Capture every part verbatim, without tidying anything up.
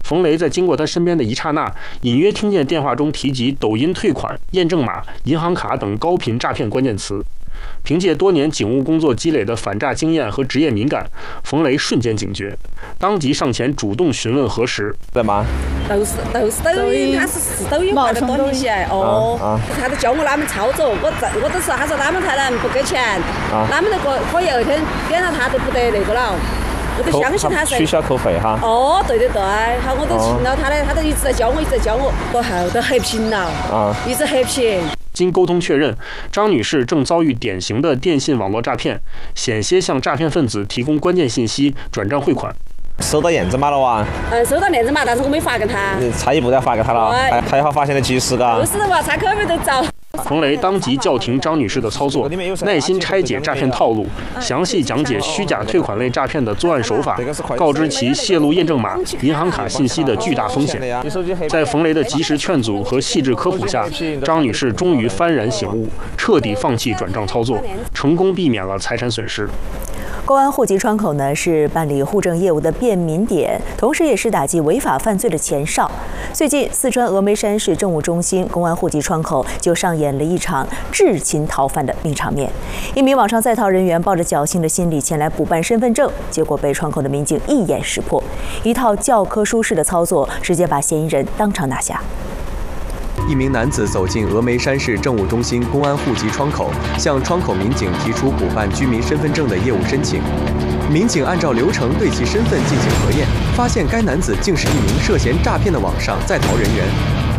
冯雷在经过他身边的一刹那，隐约听见电话中提及抖音退款、验证码、银行卡等高频诈骗关键词。凭借多年警务工作积累的反诈经验和职业敏感，冯雷瞬间警觉，当即上前主动询问核实。 在吗？ 都是都是抖音，他是是抖音发的短信噻。哦，啊啊、他都教我哪们操作，我在我都说他说哪们才能不给钱，啊、哪们那个可以二天点上他都不得那个了。我都相信他是取消扣费哈。 哦，对对对，好，我都听到他的，他都一直在教我，一直在教我，过后都黑屏了，啊，一直黑屏。 经沟通确认，张女士正遭遇典型的电信网络诈骗，险些向诈骗分子提供关键信息，转账汇款。 收到验证码了哇？ 嗯，收到验证码，但是我没发给他。 你差一步都要发给他了，还还好发现的及时嘎。 就是哇，差可没得着。 冯雷当即叫停张女士的操作，耐心拆解诈骗套路，详细讲解虚假退款类诈骗的作案手法，告知其泄露验证码、银行卡信息的巨大风险。在冯雷的及时劝阻和细致科普下，张女士终于幡然醒悟，彻底放弃转账操作，成功避免了财产损失。 公安户籍窗口呢是办理户政业务的便民点，同时也是打击违法犯罪的前哨。最近，四川峨眉山市政务中心公安户籍窗口就上演了一场智擒逃犯的名场面。一名网上在逃人员抱着侥幸的心理前来补办身份证，结果被窗口的民警一眼识破，一套教科书式的操作，直接把嫌疑人当场拿下。 一名男子走进峨眉山市政务中心公安户籍窗口，向窗口民警提出补办居民身份证的业务申请。民警按照流程对其身份进行核验，发现该男子竟是一名涉嫌诈骗的网上在逃人员。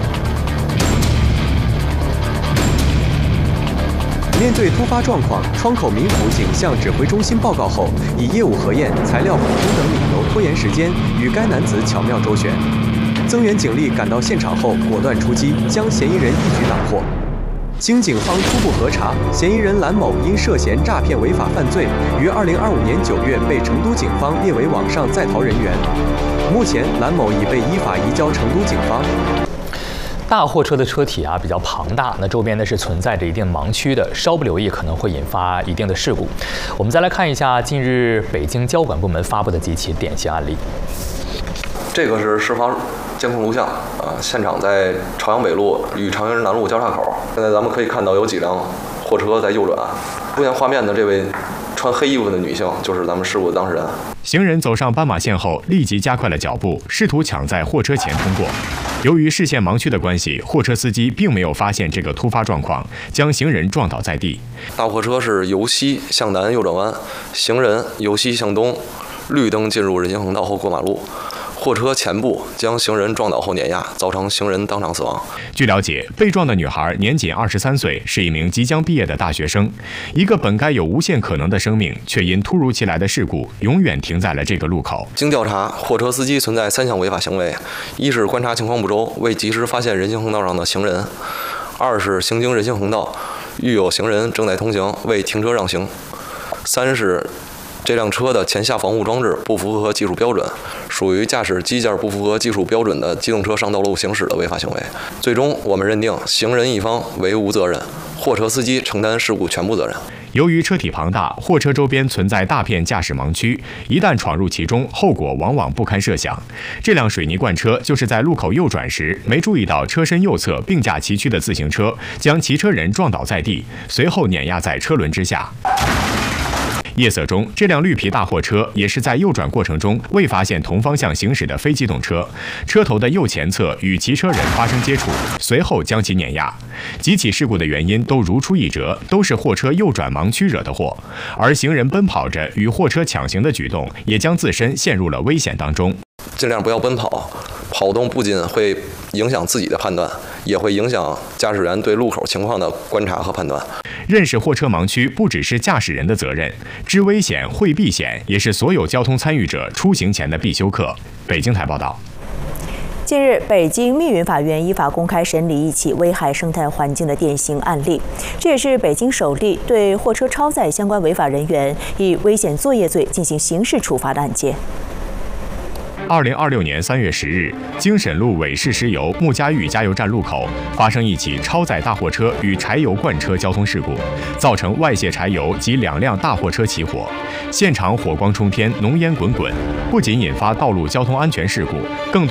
面对突发状况，窗口民辅警向指挥中心报告后，以业务核验、材料补充等理由拖延时间，与该男子巧妙周旋。增援警力赶到现场后，果断出击，将嫌疑人一举挡获。经警方初步核查，嫌疑人蓝某因涉嫌诈骗违法犯罪，于二零二五年九月被成都警方列为网上在逃人员。目前，蓝某已被依法移交成都警方。 大货车的车体啊比较庞大，那周边呢是存在着一定盲区的，稍不留意可能会引发一定的事故。我们再来看一下近日北京交管部门发布的几起典型案例。 这个是事发监控录像啊，现场在朝阳北路与长安南路交叉口。现在咱们可以看到有几辆货车在右转，出现画面的这位穿黑衣服的女性就是咱们事故的当事人。 行人走上斑马线后，立即加快了脚步，试图抢在货车前通过。由于视线盲区的关系，货车司机并没有发现这个突发状况，将行人撞倒在地。 大货车是由西向南右转弯，行人由西向东，绿灯进入人行横道后过马路。货车前部将行人撞倒后碾压，造成行人当场死亡。 据了解，被撞的女孩年仅二十三岁，是一名即将毕业的大学生。一个本该有无限可能的生命，却因突如其来的事故，永远停在了这个路口。 经调查，货车司机存在三项违法行为：一是观察情况不周，未及时发现人行横道上的行人；二是行经人行横道，遇有行人正在通行，未停车让行；三是这辆车的前下防护装置不符合技术标准，属于驾驶机件不符合技术标准的机动车上道路行驶的违法行为。最终，我们认定行人一方为无责任，货车司机承担事故全部责任。 由于车体庞大，货车周边存在大片驾驶盲区，一旦闯入其中，后果往往不堪设想。这辆水泥罐车就是在路口右转时，没注意到车身右侧并驾齐驱的自行车，将骑车人撞倒在地，随后碾压在车轮之下。夜色中，这辆绿皮大货车也是在右转过程中未发现同方向行驶的非机动车，车头的右前侧与骑车人发生接触，随后将其碾压。几起事故的原因都如出一辙，都是货车右转盲区惹的祸，而行人奔跑着与货车抢行的举动，也将自身陷入了危险当中。 尽量不要奔跑，跑动不仅会影响自己的判断，也会影响驾驶员对路口情况的观察和判断。 认识货车盲区不只是驾驶人的责任，知危险会避险也是所有交通参与者出行前的必修课。北京台报道。 近日，北京密云法院依法公开审理一起危害生态环境的典型案例，这也是北京首例对货车超载相关违法人员以危险作业罪进行刑事处罚的案件。 二零二六年三月十日，京沈路伟士石油穆家峪加油站路口发生一起超载大货车与柴油罐车交通事故，造成外泄柴油及两辆大货车起火，现场火光冲天，浓烟滚滚，不仅引发道路交通安全事故，更